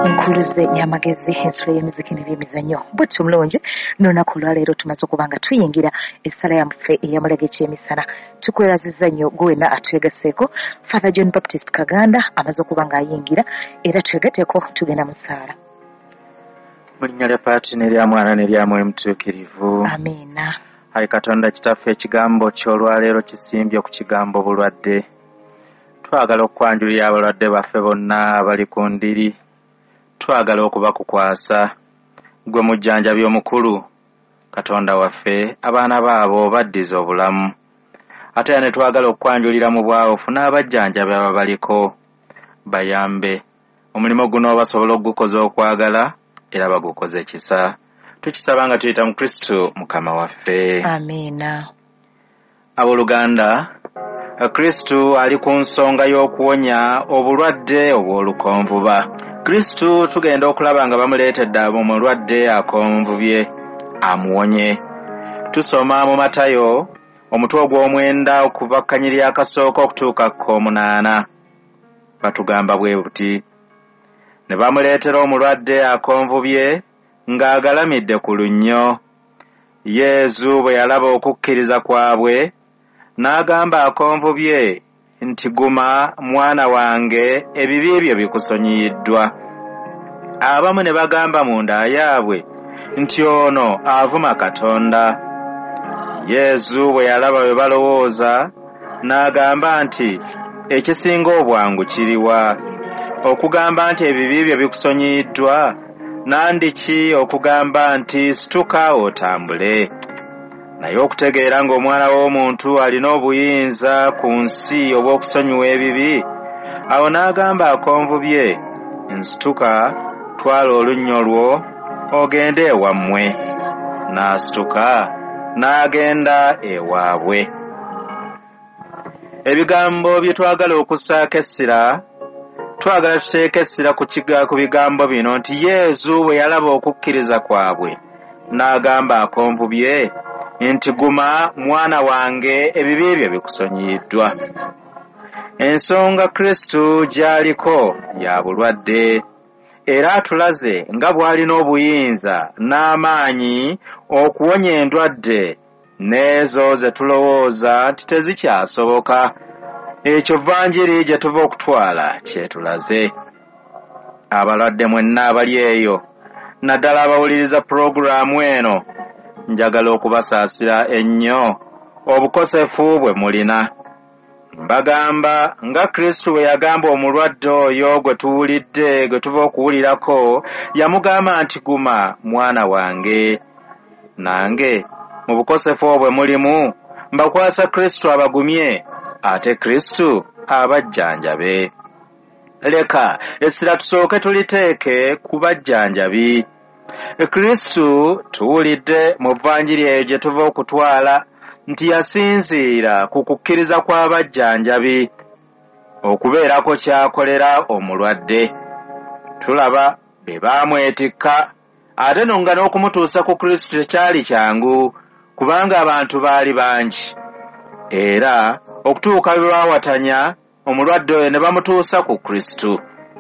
nkuluze y'amagezi ensolo y'emiziki n'ebyemizannyo bwetyo mulungi n'olunaku olwaleero tumaze okuba nga tuyingira essala yaffe eyamulaga ekyemisana tukweraziza nnyo gwena atwegaseeko Father John Baptist Kaganda amaze okuba nga ayingira era twegatteko tugenda mu ssaala. Mu linnya lya Paati n'erya Mwana n'erya Mwoyo Mutuukirivu. Amiina. Ayi Katonda kitaffe ekigambo ky'olwaleero kisimbye ku kigambo bulwadde. Twagala okwanjulira abalwadde baffe bonna abali ku ndiri. Twagala okubakukwasa gwe mujjanjabi omukulu Katonda waffe abaana baabo baddiza obulamu ate ne twagala okwanjulira mu bwawofu n'abajjanjabi ababaliko bayambe omulimu guno basobola okugukoza okwagala era bagukoze kisa tukisaba nga tuyita mu Kristo Mukama waffe. Amiina. Abooluganda Kristo ali ku nsonga y'okuwonya obulwadde obw'olukonvuba. Kristo tugenda okulaba nga bamuleetedde omulwadde akonvubye amuwonye. Tusoma mu Matayo omutwe ogw'omwenda okuva kkanyiri akasooka okutuuka k'omunaana. Batugamba bwe buti ne bamuleetera omulwadde akonvubye ng'agalamidde ku lunnyo. Yesu bwe yalaba okukkiriza kwabwe n'agamba akonvubye nti guma mwana wange ebibi byo bikusonyiyiddwa. Abamu ne bagamba mu nda yaabwe nti ono avuma Katonda. Yesu bwe yalaba bwe balowooza n'agamba nti ekisinga obwangu kiriwa okugamba nti ebibi byo bikusonyiyiddwa nandiki okugamba nti situka otambule. Naye okutegeera ng'omwana w'omuntu alina obuyinza ku nsi obw'okusonyiwa ebibi, awo n'agamba akonvubye nsituka twala olunnyo lwo ogende ewammwe. N'asituka n'agenda ewaabwe. Ebigambo bye twagala okussaako essira twagala tuteeke essira ku bigambo bino nti Yesu bwe yalaba okukkiriza kwabwe n'agamba akonvubye nti guma mwana wange ebibi byo bikusonyiyiddwa. Ensonga Kristo gy'aliko ya bulwadde era atulaze nga bw'alina obuyinza n'amaanyi okuwonya endwadde n'ezo ze tulowooza nti tezikyasoboka. Ekyo vvanjiri gye tuva okutwala kyetulaze. Abalwadde mwenna abali eyo naddala abawuliriza pulogulaamu eno njagala okubasaasira ennyo obukosefu bwe mulina. Mbagamba nga Kristo bwe yagamba omulwadde oyo gwe tuwulidde gwe tuva okuwulirako yamugamba nti guma mwana wange. Nange mu bukosefu obwe mulimu mbakwasa Kristo abagumye ate Kristo abajjanjabe. Leka essira tusooke tuliteeke ku bajjanjabi. Kristo tuwulidde mu vvanjiri eyo gye tuva okutwala nti yasinziira ku kukkiriza kw'abajjanjabi okubeerako ky'akolera omulwadde. Tulaba be baamwetikka ate nga n'okumutuusa ku Kristo tekyali kyangu kubanga abantu baali bangi era okutuuka bwe baawatanya omulwadde oyo ne bamutuusa ku Kristo.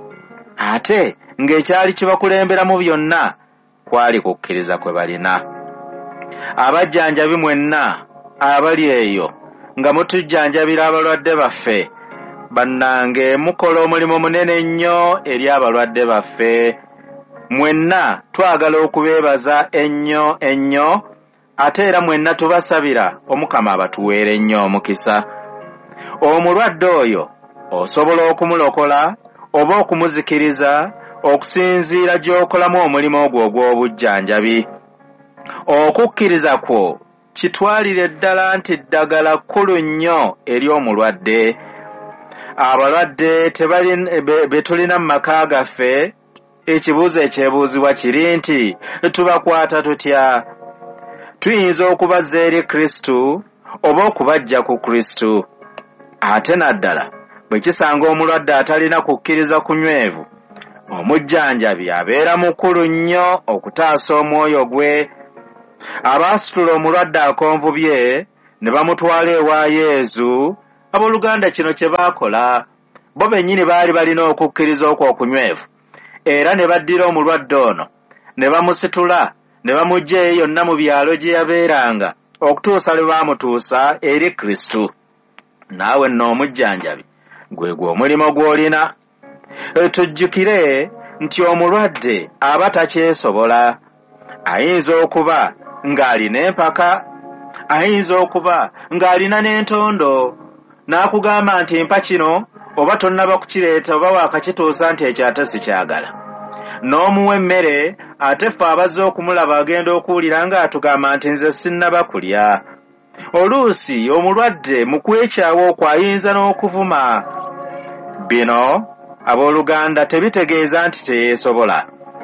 Ate ng'ekyali kibakulemberamu byonna kwali kukkiriza kwe balina. Abajjanjabi mwenna abali eyo nga mutujjanjabira abalwadde baffe bannange mukola omulimu munene nnyo eri abalwadde baffe. Mwenna twagala okubeebaza ennyo ennyo ate era mwenna tubasabira Omukama abatuweere ennyo omukisa. Omulwadde oyo osobola okumulokola oba okumuzikiriza okusinziira gy'okolamu omulimu ogwo ogw'obujjanjabi. Okukkiriza kwo kitwalire ddala nti ddagala kkulu nnyo eri omulwadde. Abalwadde be tulina mu maka gaffe ekibuuzo ekyebuuzibwa kiri nti tubakwata tutya? Tuyinza okubazza eri Kristo oba okubajja ku Kristo. Ate naddala bwe kisanga omulwadde atalina kukkiriza kunywevu, omujjanjabi abeera mukulu nnyo okutaasa omwoyo gwe. Abaasitula omulwadde akonvubye ne bamutwala ewa Yesu, abooluganda kino kye baakola bo bennyini baali balina okukkiriza okwo okunywevu era ne baddira omulwadde ono ne bamusitula ne bamugya eyo yonna mu byalo gye yabeeranga okutuusa lwe baamutuusa eri Kristo. Naawe nno omujjanjabi gwe omulimo gw'olina. Tujjukire nti omulwadde aba takyesobola. Ayinza okuba ng'alina empaka, ayinza okuba ng'alina n'entondo, n'akugamba nti mpa kino oba tonnaba kukireeta oba waakakituusa nti ekyo ate sikyagala. N'omuwa emmere ate ffe abazze okumulaba agenda okuwulira ng'atugamba nti nze sinnaba kulya. Oluusi omulwadde mu kwekyawa okwo ayinza n'okuvuma. Bino abooluganda tebitegeeza nti teyeesobola.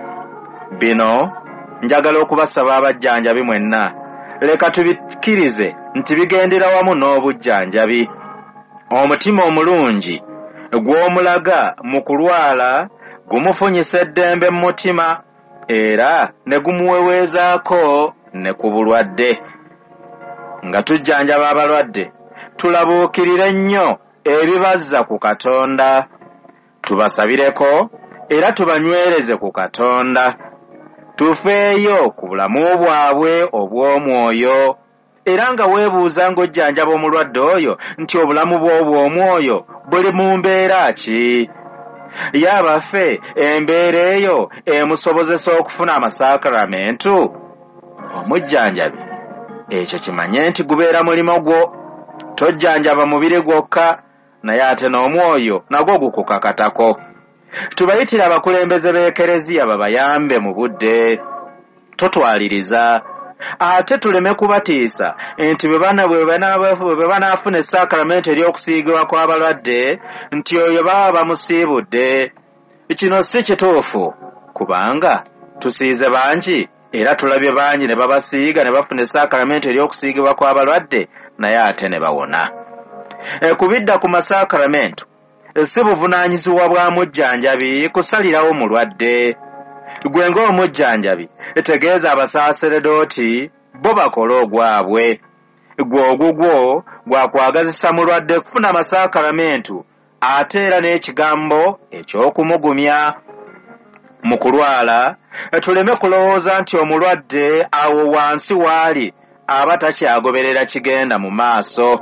Bino njagala okubasaba abajjanjabi mwenna, leka tubikkirize nti bigendera wamu n'obujjanjabi. Omutima omulungi gw'omulaga mu kulwala gumufunyisa eddembe mu mutima era ne gumuweweezaako ne ku bulwadde. Nga tujjanjaba abalwadde tulabuukirire nnyo ebibazza ku Katonda, tubasabireko era tubanywereze ku Katonda, tufeeyo ku bulamu bwabwe obw'omwoyo, era nga weebuuza ng'ojjanjaba omulwadde oyo nti obulamu bwe obw'omwoyo buli mu mbeera ki? Yabaffe embeera eyo emusobozesa okufuna amasakaramentu? Omujjanjabi ekyo kimanye nti gubeera mulimo gwo. Tojjanjaba mubiri gwokka, naye ate n'omwoyo nagwo gukukakatako. Tubayitira abakulembeze b'ekereziya babayambe mu budde. Totwaliriza ate tuleme kubatiisa nti bwe banaafuna essaakalamentu ery'okusiigibwa kw'abalwadde nti oyo baba bamusiibudde. Kino si kituufu, kubanga tusiize bangi era tulabye bangi ne babasiiga ne bafuna essaakalamentu ery'okusiigibwa kw'abalwadde naye ate ne bawona. Kubidda ku masaakalamentu si buvunaanyizibwa bwa mujjanjabi kusalirawo mulwadde. Gwe ng'omujjanjabi tegeeza abasaaseredooti bo bakole ogwabwe. Gwe ogugwo gwakwagazisa mulwadde kufuna amasakaramentu ate era n'ekigambo ekyokumugumya. Mu kulwala tuleme kulowooza nti omulwadde awo wansi waali aba takyagoberera kigenda mu maaso.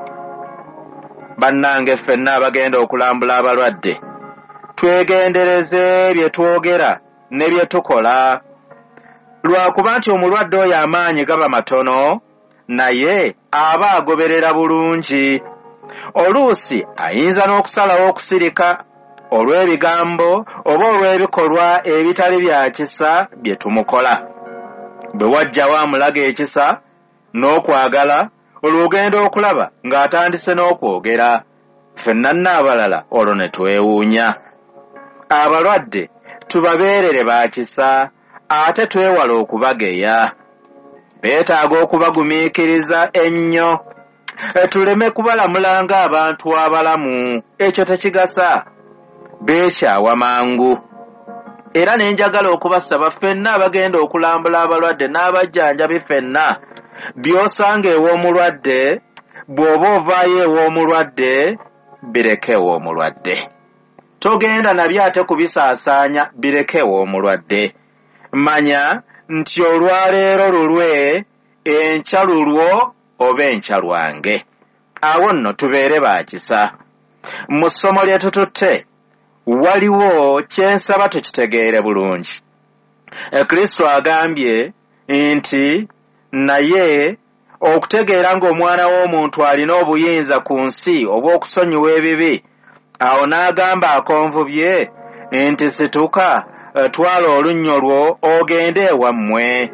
Bannange ffenna abagenda okulambula abalwadde twegendereze bye twogera ne bye tukola. Lwakuba nti omulwadde oyo amaanyi gaba matono naye aba agoberera bulungi. Oluusi ayinza n'okusalawo okusirika olw'ebigambo oba olw'ebikolwa ebitali bya kisa bye tumukola. Bwe wajjawo amulaga ekisa n'okwagala olw'ogenda okulaba ng'atandise n'okwogera, ffenna n'abalala olwo ne twewuunya. Abalwadde tubabeerere ba kisa ate twewala okubageya. Beetaaga okubagumiikiriza ennyo. Tuleme kubalamula ng'abantu abalamu, ekyo tekigasa. Beekyawa mangu. Era ne njagala okubasaba ffenna abagenda okulambula abalwadde n'abajjanjabi ffenna, by'osanga ew'omulwadde, bw'oba ovaayo ew'omulwadde, bireke ew'omulwadde. Togenda nabyo ate kubisaasaanya, bireke ew'omulwadde. Manya nti olwaleero lulwe, enkya lulwo oba enkya lwange. Awo nno tubeere ba kisa. Mu ssomo lye tututte waliwo kyensaba tukitegeere bulungi. Kristo agambye nti naye okutegeera ng'omwana w'omuntu alina obuyinza ku nsi obw'okusonyiwa ebibi, awo n'agamba akonvubye nti situka, twala olunnyo lwo ogende ewammwe.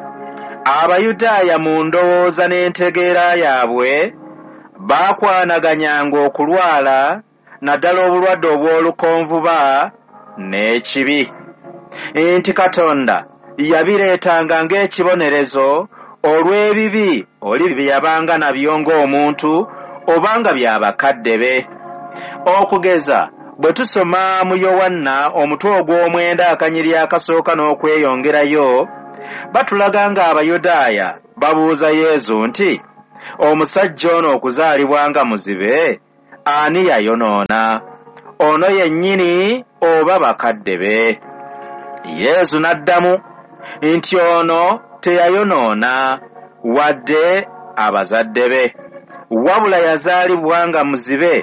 Abayudaaya mu ndowooza n'entegeera yaabwe baakwanaganyanga okulwala, naddala obulwadde obw'olukonvuba n'ekibi, nti Katonda yabireetanga ng'ekibonerezo olw'ebibi oli bye yabanga nabyo ng'omuntu obanga by'abakadde be. Okugeza bwe tusoma mu Yowanna omutwe ogw'omwenda akanyiri akasooka n'okweyongerayo, batulaga ng'Abayudaaya babuuza Yesu nti omusajja ono okuzaalibwa nga muzibe ani yayonoona, ono yennyini oba bakadde be? Yesu n'addamu nti ono teyayonoona wadde abazadde be, wabula yazaalibwa nga muzibe,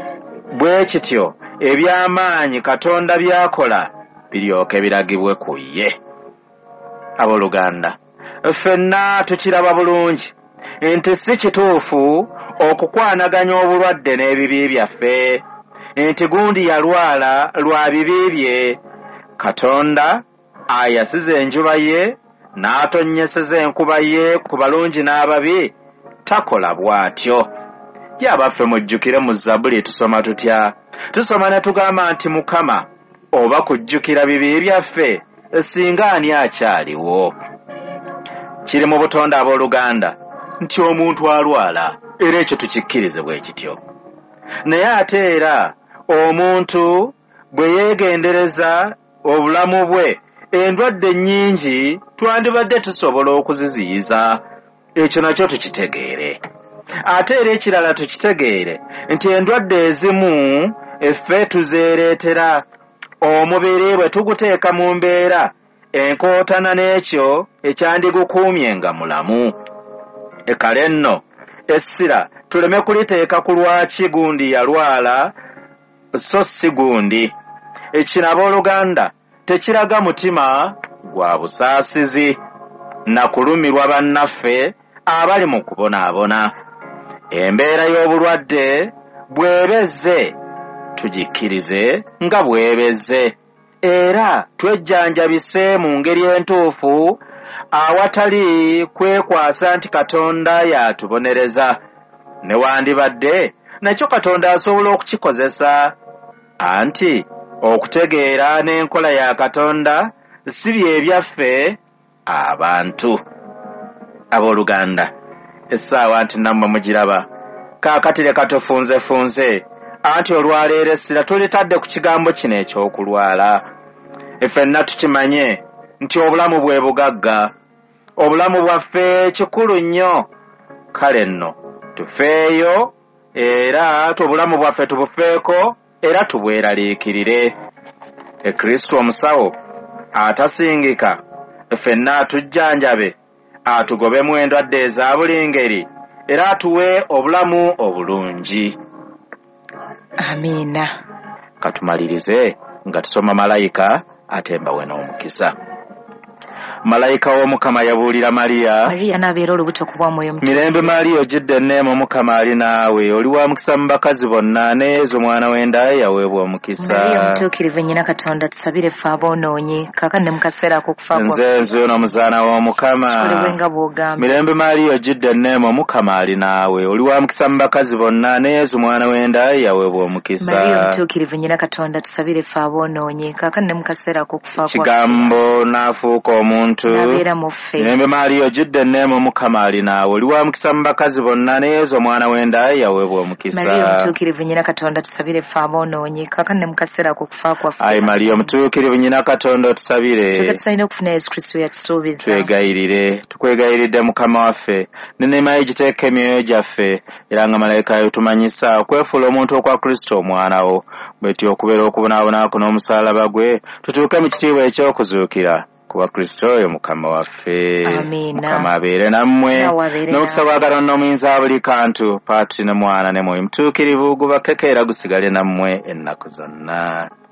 bwe kityo eby'amaanyi Katonda by'akola biryoke biragibwe ku ye. Abooluganda, ffenna tukiraba bulungi nti si kituufu okukwanaganya obulwadde n'ebibi byaffe, nti gundi yalwala lwa bibi bye. Katonda ayasiza enjuba ye n'atonnyeseza enkuba ye ku balungi n'ababi, takola bw'atyo. Ye abaffe mujjukire mu Zabbuli tusoma tutya? Tusoma ne tugamba nti Mukama oba kujjukira bibi byaffe singa ani akyaliwo. Kiri mu butonde abooluganda nti omuntu alwala, era ekyo tukikkirize bwe kityo. Naye ate era omuntu bwe yeegendereza obulamu bwe, endwadde nnyingi twandibadde tusobola okuziziyiza. Ekyo nakyo tukitegeere. Ate era ekirala tukitegeere nti endwadde ezimu effe tuzeereetera. Omubiri bwe tuguteeka mu mbeera enkootana n'ekyo ekyandigukuumye nga mulamu. Kale nno essira tuleme kuliteeka ku lwaki gundi yalwala so si gundi. Kino abooluganda tekiraga mutima gwa busaasizi na kulumirwa bannaffe abali mu kubonaabona. Embeera y'obulwadde bw'ebezze tugikkirize nga bw'ebezze, era twejjanjabise mu ngeri entuufu awatali kwekwasa nti Katonda yatubonereza. Newandibadde nakyo Katonda asobola okukikozesa, anti okutegeera n'enkola ya Katonda si by'ebyaffe abantu. Abooluganda, essaawa nti nammwe mugiraba, kaakati leka tufunzefunze anti olwaleero essira tulitadde ku kigambo kino ekyokulwala. Ffenna tukimanye nti obulamu bwe bugagga, obulamu bwaffe kikulu nnyo. Kale nno tufeeyo era obulamu bwaffe tubufeeko era tubweraliikirire. Kristo omusawo atasingika ffenna atujjanjabe, atugobemu endwadde eza buli ngeri, era atuwe obulamu obulungi. Amiina. Katumalirize nga tusoma malayika atembawe n'omukisa. Malayika w'Omukama yabuulira Mariya n'abeera olubuto ku bw'Omwoyo Mutukuvu. Mirembe Mariya, ojjidde enneema, Omukama ali naawe, oli wa mukisa mu bakazi bonna, ne Yesu omwana w'enda yaweebwa omukisa. Mariya omutuukirivu nnyina Katonda, tusabire ffe aboonoonyi, kaakano ne mu kaseera ak'okufa kwaffe. Nze ono omuzaana w'Omukama. Kikolebwe nga bw'ogambye. Mirembe Mariya, ojjidde enneema, Omukama ali naawe, oli wa mukisa mu bakazi bonna, ne Yesu omwana w'enda yaweebwa omukisa. Mariya omutuukirivu nnyina Katonda, tusabire ffe aboonoonyi, kaakano ne mu kaseera ak'okufa kwaffe. Kigambo n'afuuka omuntu. N'abeera mu ffe. Mirembe Mariya, ojjidde enneema, Omukama ali naawe, oli wa mukisa mu bakazi bonna, ne Yesu omwana w'enda yaweebwa omukisa. Mariya omutuukirivu nnyina Katonda, tusabire ffe aboonoonyi, kaakano ne mu kaseera ak'okufa kwaffe. Ayi Mariya omutuukirivu nnyina Katonda, otusabire. Twegga tusalina okufuna Yesu Kristo yatusuubiza. Twegayirire, tukwegayiridde Mukama waffe, n'enneema ye giteeke emyoyo gyaffe, era nga malayika yatumanyisa okwefuula omuntu okwa Kristo omwana wo, bwetyo okubeera okubonaabona kuno omusaalaba gwe, tutuuke mu kitiibwa eky'okuzuukira kuba Kristo oyo Mukama waffe. Amiina. Mukama abeere nammwe, n'omukisa gwa Katonda omuyinza buli kantu, Paatiri ne Mwana ne Mwoyo Mutuukirivu gubakkeko era gusigale nammwe ennaku zonna.